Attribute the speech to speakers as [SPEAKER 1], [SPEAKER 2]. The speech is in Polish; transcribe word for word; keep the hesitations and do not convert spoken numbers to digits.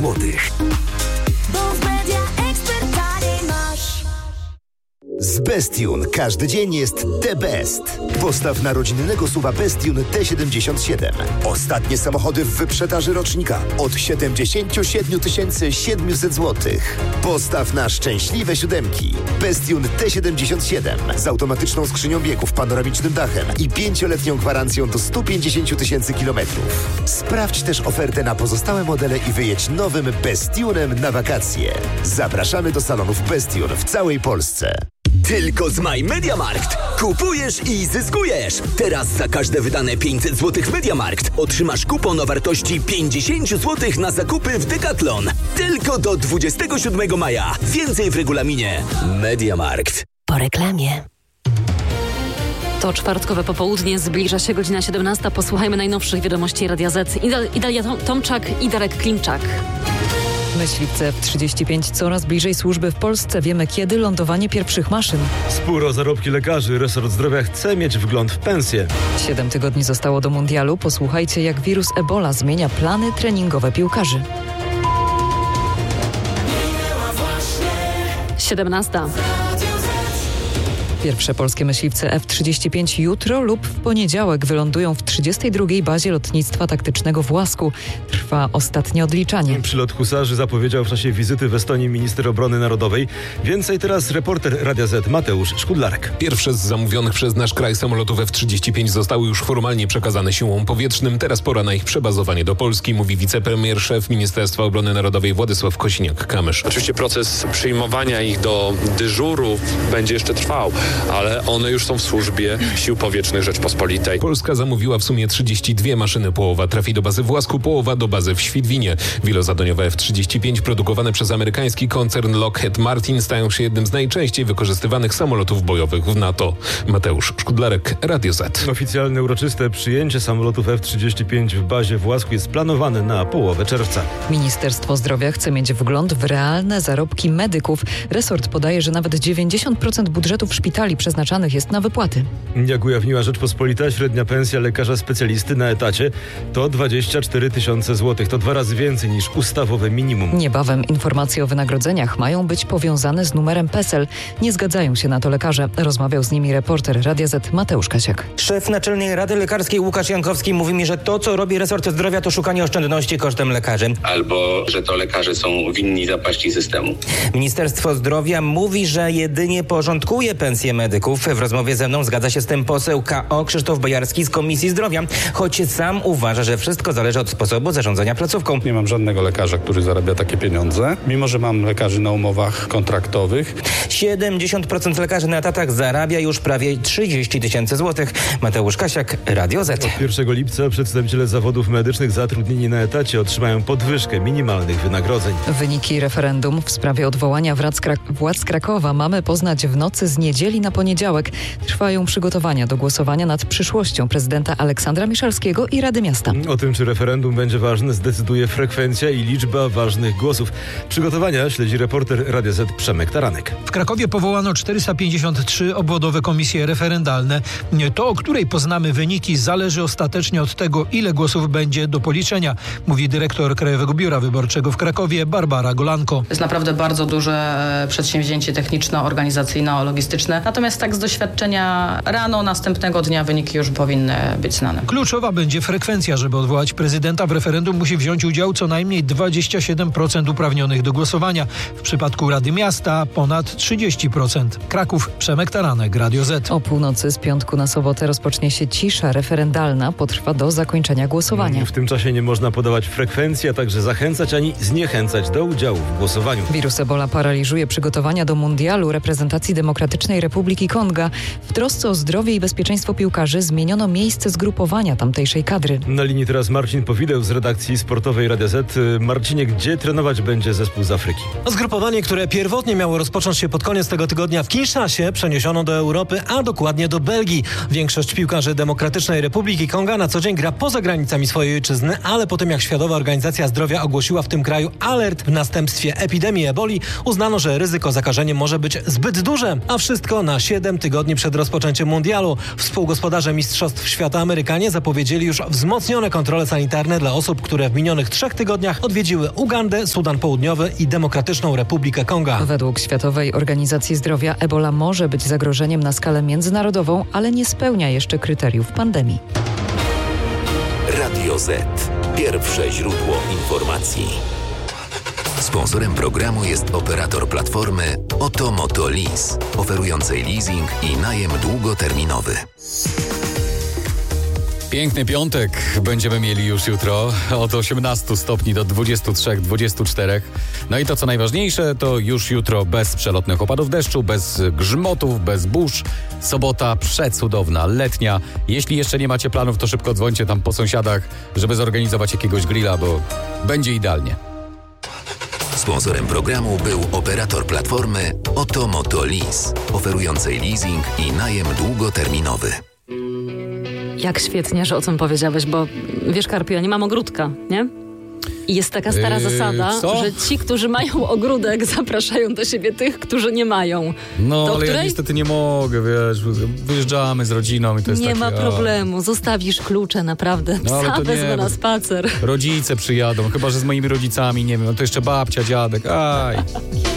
[SPEAKER 1] złotych. Z Bestune każdy dzień jest the best. Postaw na rodzinnego suwa Bestune T siedemdziesiąt siedem. Ostatnie samochody w wyprzedaży rocznika od siedemdziesiąt siedem tysięcy siedemset złotych. Postaw na szczęśliwe siódemki. Bestune T siedemdziesiąt siedem z automatyczną skrzynią biegów, panoramicznym dachem i pięcioletnią gwarancją do sto pięćdziesiąt tysięcy kilometrów. Sprawdź też ofertę na pozostałe modele i wyjedź nowym Bestunem na wakacje. Zapraszamy do salonów Bestune w całej Polsce.
[SPEAKER 2] Tylko z My MediaMarkt. Kupujesz i zyskujesz. Teraz za każde wydane pięćset złotych w MediaMarkt otrzymasz kupon o wartości pięćdziesiąt złotych na zakupy w Decathlon. Tylko do dwudziestego siódmego maja. Więcej w regulaminie. MediaMarkt.
[SPEAKER 3] Po reklamie. To czwartkowe popołudnie, zbliża się godzina siedemnasta. Posłuchajmy najnowszych wiadomości Radia Z. Idalia Tomczak i Darek Klimczak.
[SPEAKER 4] Myśliwce F trzydzieści pięć coraz bliżej służby w Polsce. Wiemy kiedy lądowanie pierwszych maszyn.
[SPEAKER 5] Spór o zarobki lekarzy. Resort Zdrowia chce mieć wgląd w pensję.
[SPEAKER 4] Siedem tygodni zostało do mundialu. Posłuchajcie, jak wirus Ebola zmienia plany treningowe piłkarzy.
[SPEAKER 3] siedemnasta.
[SPEAKER 4] Pierwsze polskie myśliwce F trzydzieści pięć jutro lub w poniedziałek wylądują w trzydziestej drugiej bazie lotnictwa taktycznego w Łasku. Trwa ostatnie odliczanie.
[SPEAKER 5] Przylot husarzy zapowiedział w czasie wizyty w Estonii minister obrony narodowej. Więcej teraz reporter Radia Z Mateusz Szkudlarek.
[SPEAKER 6] Pierwsze z zamówionych przez nasz kraj samolotów F trzydzieści pięć zostały już formalnie przekazane siłom powietrznym. Teraz pora na ich przebazowanie do Polski, mówi wicepremier, szef Ministerstwa Obrony Narodowej Władysław Kosiniak-Kamysz.
[SPEAKER 7] Oczywiście proces przyjmowania ich do dyżuru będzie jeszcze trwał, ale one już są w służbie Sił Powietrznych Rzeczpospolitej.
[SPEAKER 6] Polska zamówiła w sumie trzydzieści dwie maszyny. Połowa trafi do bazy w Łasku, połowa do bazy w Świdwinie. Wielozadaniowe F trzydzieści pięć produkowane przez amerykański koncern Lockheed Martin stają się jednym z najczęściej wykorzystywanych samolotów bojowych w NATO. Mateusz Szkudlarek, Radio Z.
[SPEAKER 5] Oficjalne uroczyste przyjęcie samolotów F trzydzieści pięć w bazie w Łasku jest planowane na połowę czerwca.
[SPEAKER 4] Ministerstwo Zdrowia chce mieć wgląd w realne zarobki medyków. Resort podaje, że nawet dziewięćdziesiąt procent budżetów szpitali przeznaczanych jest na wypłaty.
[SPEAKER 5] Jak ujawniła Rzeczpospolita, średnia pensja lekarza specjalisty na etacie to dwadzieścia cztery tysiące złotych. To dwa razy więcej niż ustawowe minimum.
[SPEAKER 4] Niebawem informacje o wynagrodzeniach mają być powiązane z numerem PESEL. Nie zgadzają się na to lekarze. Rozmawiał z nimi reporter Radia Z Mateusz Kasiak.
[SPEAKER 8] Szef Naczelnej Rady Lekarskiej Łukasz Jankowski mówi mi, że to, co robi resort zdrowia, to szukanie oszczędności kosztem lekarzy.
[SPEAKER 9] Albo, że to lekarze są winni zapaści systemu.
[SPEAKER 8] Ministerstwo Zdrowia mówi, że jedynie porządkuje pensje medyków. W rozmowie ze mną zgadza się z tym poseł K O Krzysztof Bojarski z Komisji Zdrowia, choć sam uważa, że wszystko zależy od sposobu zarządzania placówką.
[SPEAKER 10] Nie mam żadnego lekarza, który zarabia takie pieniądze, mimo że mam lekarzy na umowach kontraktowych.
[SPEAKER 8] siedemdziesiąt procent lekarzy na etatach zarabia już prawie trzydzieści tysięcy złotych. Mateusz Kasiak, Radio Z.
[SPEAKER 5] Od pierwszego lipca przedstawiciele zawodów medycznych zatrudnieni na etacie otrzymają podwyżkę minimalnych wynagrodzeń.
[SPEAKER 4] Wyniki referendum w sprawie odwołania władz, Krak- władz Krakowa mamy poznać w nocy z niedzieli na poniedziałek. Trwają przygotowania do głosowania nad przyszłością prezydenta Aleksandra Miszalskiego i Rady Miasta.
[SPEAKER 5] O tym, czy referendum będzie ważne, zdecyduje frekwencja i liczba ważnych głosów. Przygotowania śledzi reporter Radia Z Przemek Taranek.
[SPEAKER 11] W Krakowie powołano czterysta pięćdziesiąt trzy obwodowe komisje referendalne. To, o której poznamy wyniki, zależy ostatecznie od tego, ile głosów będzie do policzenia, mówi dyrektor Krajowego Biura Wyborczego w Krakowie Barbara Golanko.
[SPEAKER 12] To jest naprawdę bardzo duże przedsięwzięcie techniczno-organizacyjno-logistyczne. Natomiast tak z doświadczenia rano następnego dnia wyniki już powinny być znane.
[SPEAKER 11] Kluczowa będzie frekwencja. Żeby odwołać prezydenta w referendum musi wziąć udział co najmniej dwadzieścia siedem procent uprawnionych do głosowania. W przypadku Rady Miasta ponad trzydzieści procent. Kraków, Przemek Taranek, Radio Z.
[SPEAKER 4] O północy z piątku na sobotę rozpocznie się cisza referendalna. Potrwa do zakończenia głosowania.
[SPEAKER 5] W tym czasie nie można podawać frekwencji, a także zachęcać ani zniechęcać do udziału w głosowaniu.
[SPEAKER 4] Wirus Ebola paraliżuje przygotowania do mundialu reprezentacji Demokratycznej Republiki Konga. W trosce o zdrowie i bezpieczeństwo piłkarzy zmieniono miejsce zgrupowania tamtejszej kadry.
[SPEAKER 5] Na linii teraz Marcin Powideł z redakcji sportowej Radia Z. Marcinie, gdzie trenować będzie zespół z Afryki?
[SPEAKER 13] Zgrupowanie, które pierwotnie miało rozpocząć się pod koniec tego tygodnia w Kinszasie, przeniesiono do Europy, a dokładnie do Belgii. Większość piłkarzy Demokratycznej Republiki Konga na co dzień gra poza granicami swojej ojczyzny, ale po tym jak Światowa Organizacja Zdrowia ogłosiła w tym kraju alert w następstwie epidemii eboli, uznano, że ryzyko zakażenia może być zbyt duże, a wszystko na siedem tygodni przed rozpoczęciem mundialu. Współgospodarze Mistrzostw Świata Amerykanie zapowiedzieli już wzmocnione kontrole sanitarne dla osób, które w minionych trzech tygodniach odwiedziły Ugandę, Sudan Południowy i Demokratyczną Republikę Konga.
[SPEAKER 4] Według Światowej Organizacji Zdrowia Ebola może być zagrożeniem na skalę międzynarodową, ale nie spełnia jeszcze kryteriów pandemii.
[SPEAKER 14] Radio Z. Pierwsze źródło informacji. Sponsorem programu jest operator platformy Oto Moto Lease, oferującej leasing i najem długoterminowy.
[SPEAKER 15] Piękny piątek będziemy mieli już jutro, od osiemnastu stopni do dwudziestu trzech dwudziestu czterech. No i to co najważniejsze, to już jutro bez przelotnych opadów deszczu, bez grzmotów, bez burz. Sobota przecudowna, letnia. Jeśli jeszcze nie macie planów, to szybko dzwońcie tam po sąsiadach, żeby zorganizować jakiegoś grilla, bo będzie idealnie.
[SPEAKER 14] Sponsorem programu był operator platformy Oto Moto Lease, oferującej leasing i najem długoterminowy.
[SPEAKER 3] Jak świetnie, że o tym powiedziałeś, bo wiesz, Karpiu, ja nie mam ogródka, nie? I jest taka stara yy, zasada,
[SPEAKER 15] co?
[SPEAKER 3] że ci, którzy mają ogródek, zapraszają do siebie tych, którzy nie mają.
[SPEAKER 15] No,
[SPEAKER 3] to
[SPEAKER 15] ale
[SPEAKER 3] której?
[SPEAKER 15] ja niestety nie mogę, wiesz, wyjeżdżamy z rodziną i to jest
[SPEAKER 3] nie
[SPEAKER 15] takie...
[SPEAKER 3] Nie ma problemu, zostawisz klucze, naprawdę. Psa
[SPEAKER 15] no,
[SPEAKER 3] wezmę
[SPEAKER 15] nie,
[SPEAKER 3] na spacer.
[SPEAKER 15] Rodzice przyjadą, chyba że z moimi rodzicami, nie wiem, no to jeszcze babcia, dziadek, aj...